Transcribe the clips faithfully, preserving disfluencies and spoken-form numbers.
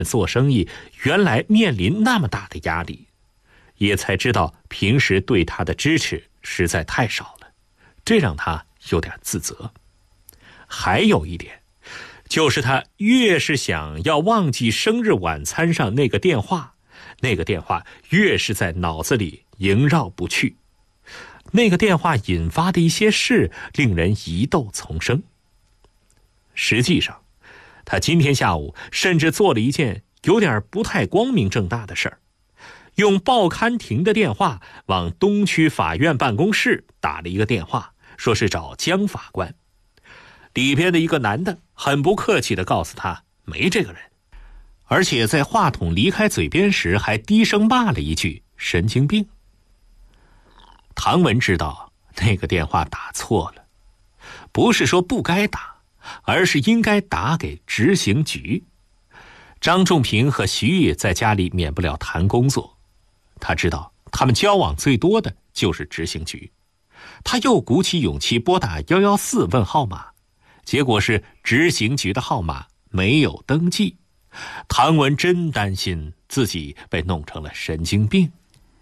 做生意原来面临那么大的压力，也才知道平时对他的支持实在太少了，这让他有点自责。还有一点，就是他越是想要忘记生日晚餐上那个电话，那个电话越是在脑子里萦绕不去。那个电话引发的一些事令人疑窦丛生。实际上，他今天下午甚至做了一件有点不太光明正大的事儿，用报刊亭的电话往东区法院办公室打了一个电话，说是找江法官。里边的一个男的很不客气地告诉他没这个人，而且在话筒离开嘴边时还低声骂了一句神经病。唐文知道那个电话打错了，不是说不该打，而是应该打给执行局。张仲平和徐烨在家里免不了谈工作，他知道他们交往最多的就是执行局。他又鼓起勇气拨打一一四问号码，结果是执行局的号码没有登记。唐文真担心自己被弄成了神经病。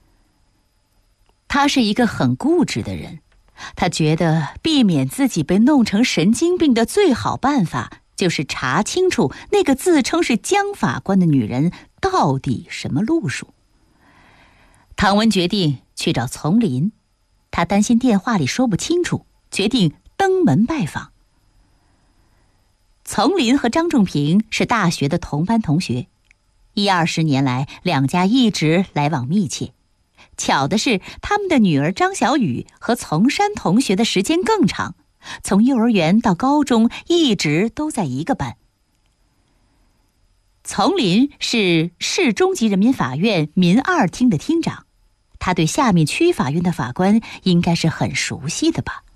他是一个很固执的人，他觉得避免自己被弄成神经病的最好办法，就是查清楚那个自称是江法官的女人到底什么路数。唐文决定去找丛林，他担心电话里说不清楚，决定登门拜访。丛林和张仲平是大学的同班同学，一二十年来两家一直来往密切。巧的是，他们的女儿张小雨和丛山同学的时间更长，从幼儿园到高中一直都在一个班。丛林是市中级人民法院民二厅的厅长，他对下面区法院的法官应该是很熟悉的吧。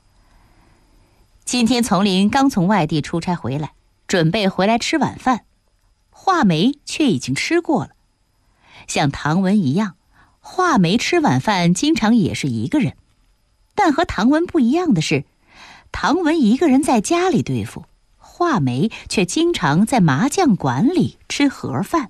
今天丛林刚从外地出差回来，准备回来吃晚饭，画眉却已经吃过了。像唐文一样，画眉吃晚饭经常也是一个人，但和唐文不一样的是，唐文一个人在家里对付，画眉却经常在麻将馆里吃盒饭。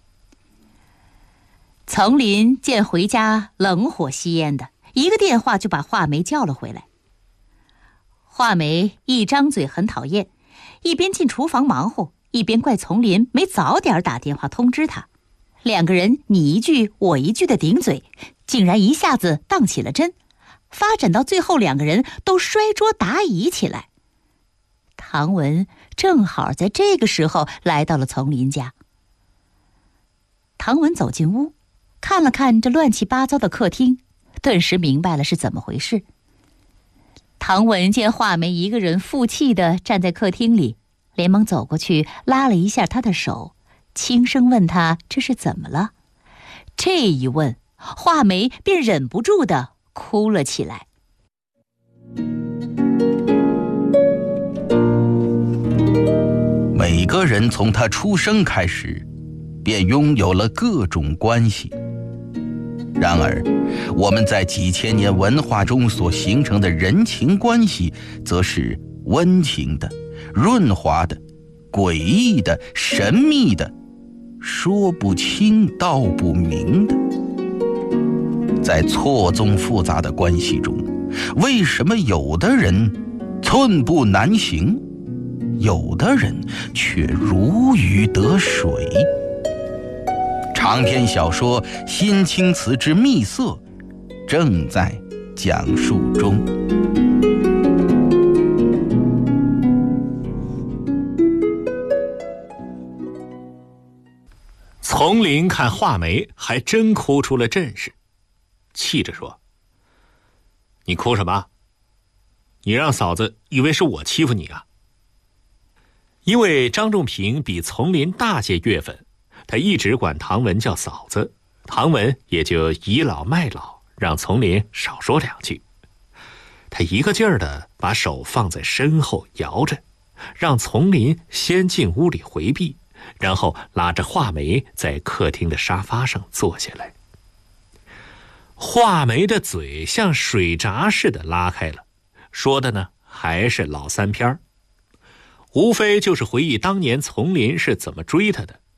丛林见回家冷火吸烟的，一个电话就把画眉叫了回来。画眉一张嘴很讨厌，一边进厨房忙活，一边怪丛林没早点打电话通知他。两个人你一句我一句的顶嘴，竟然一下子当起了真，发展到最后两个人都摔桌打椅起来。唐文正好在这个时候来到了丛林家。唐文走进屋，看了看这乱七八糟的客厅，顿时明白了是怎么回事。唐文见画眉一个人负气地站在客厅里，连忙走过去拉了一下他的手，轻声问他这是怎么了。这一问，画眉便忍不住地哭了起来。 每个人从他出生开始便拥有了各种关系，然而我们在几千年文化中所形成的人情关系，则是温情的、润滑的、诡异的、神秘的，说不清道不明的。在错综复杂的关系中，为什么有的人寸步难行，有的人却如鱼得水？长篇小说《新青瓷之秘色》正在讲述中。 丛林看画眉还真哭出了阵势，气着说：“你哭什么？你让嫂子以为是我欺负你啊？”因为张仲平比丛林大些月份，他一直管唐文叫嫂子，唐文也就倚老卖老，让丛林少说两句。他一个劲儿地把手放在身后摇着，让丛林先进屋里回避，然后拉着画眉在客厅的沙发上坐下来。画眉的嘴像水闸似的拉开了，说的呢还是老三篇，无非就是回忆当年丛林是怎么追他的，